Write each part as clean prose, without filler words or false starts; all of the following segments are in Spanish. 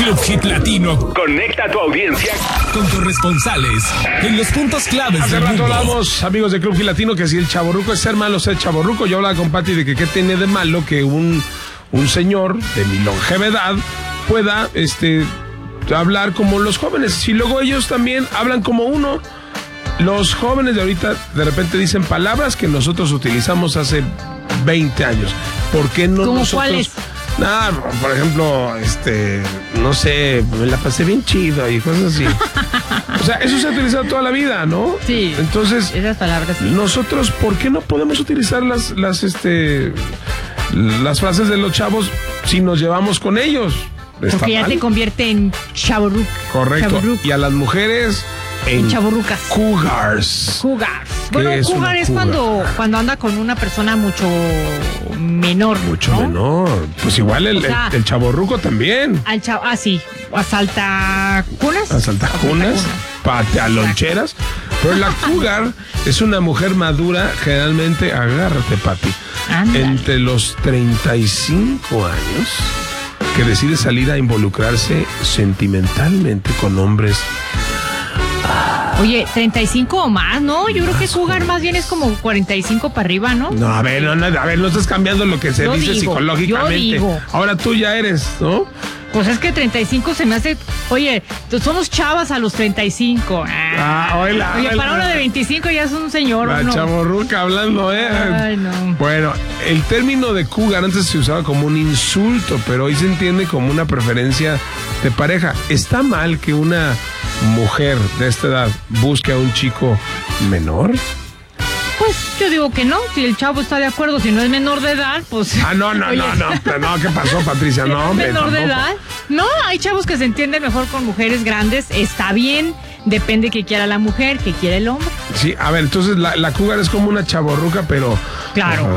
Club Hit Latino conecta a tu audiencia con corresponsales en los puntos claves Hace del rato mundo. hablamos, amigos de Club Hit Latino, que si el chavorruco es ser malo, ser chavorruco. Yo hablaba con Pati de que qué tiene de malo que un señor de mi longevidad pueda hablar como los jóvenes. Si luego ellos también hablan como uno. Los jóvenes de ahorita de repente dicen palabras que nosotros utilizamos hace 20 años. ¿Por qué no ¿Cómo nosotros? cuáles? Nada, por ejemplo, no sé, me la pasé bien chido y cosas así. O sea, eso se ha utilizado toda la vida, ¿no? Sí. Entonces, Esas palabras sí. nosotros, ¿por qué no podemos utilizar las frases de los chavos si nos llevamos con ellos? ¿Está Porque ya mal? te convierte en chavorruc. Correcto. Chavorruc. Y a las mujeres En chavorrucas. cougars. Cougars. ¿Qué Bueno, es una cougar es cougar? cuando anda con una persona mucho menor. Mucho ¿no? menor. Pues igual O sea, el chavorruco también. Al chavo, sí. Asaltacunas. Asaltacunas, patealoncheras. Pero la cougar es una mujer madura, generalmente, agárrate, Pati, Ándale. entre los 35 años, que decide salir a involucrarse sentimentalmente con hombres. Oye, 35 o más, ¿no? Yo creo que cougar más bien es como 45 para arriba, ¿no? No, a ver, no estás cambiando lo que se Yo dice digo, psicológicamente. yo digo. Ahora tú ya eres, ¿no? Pues es que 35 se me hace... Oye, somos chavas a los 35. Hola. Oye, para uno de 25 ya es un señor, La ¿no? chavorruca hablando, Ay, no. Bueno, el término de cougar antes se usaba como un insulto, pero hoy se entiende como una preferencia de pareja. ¿Está mal que una mujer de esta edad busque a un chico menor? Pues yo digo que no, si el chavo está de acuerdo, si no es menor de edad, pues... No, Oye, ¿qué pasó, Patricia? si No, no es hombre, menor de tampoco. edad. No, hay chavos que se entienden mejor con mujeres grandes, está bien, depende que quiera la mujer, que quiera el hombre. Sí, a ver, entonces la cougar es como una chavorruca, pero... Claro.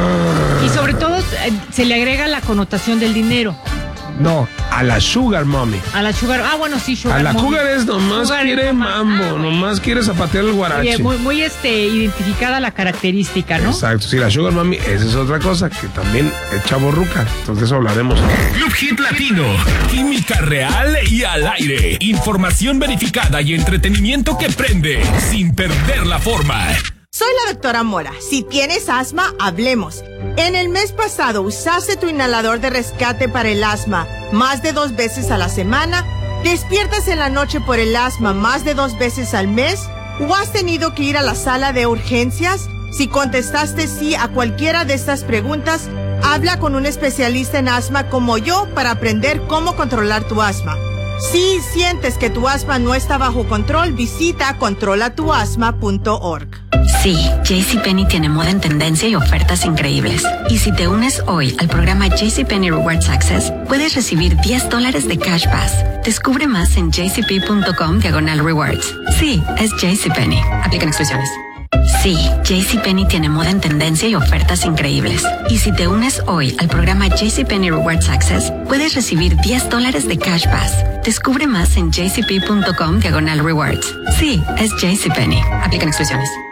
Y sobre todo se le agrega la connotación del dinero. No, a la sugar mommy. A la sugar, bueno, sí, sugar A la mommy. cougar es nomás Cougar quiere es mambo, bueno. nomás quiere zapatear el guarache. Oye, muy identificada la característica, ¿no? Exacto, sí, la sugar mommy, esa es otra cosa que también es chavorruca. Entonces de eso hablaremos. Club Hit Latino, química real y al aire. Información verificada y entretenimiento que prende sin perder la forma. Soy la doctora Mora. Si tienes asma, hablemos. En el mes pasado, ¿usaste tu inhalador de rescate para el asma más de 2 veces a la semana? ¿Despiertas en la noche por el asma más de 2 veces al mes? ¿O has tenido que ir a la sala de urgencias? Si contestaste sí a cualquiera de estas preguntas, habla con un especialista en asma como yo para aprender cómo controlar tu asma. Si sientes que tu asma no está bajo control, visita controlatuasma.org. Sí, JCPenney tiene moda en tendencia y ofertas increíbles. Y si te unes hoy al programa JCPenney Rewards Access, puedes recibir $10 de Cash Pass. Descubre más en jcp.com/rewards. Sí, es JCPenney. Aplican exclusiones. Sí, JCPenney tiene moda en tendencia y ofertas increíbles. Y si te unes hoy al programa JCPenney Rewards Access, puedes recibir $10 de Cash Pass. Descubre más en jcp.com/rewards. Sí, es JCPenney. Aplican exclusiones.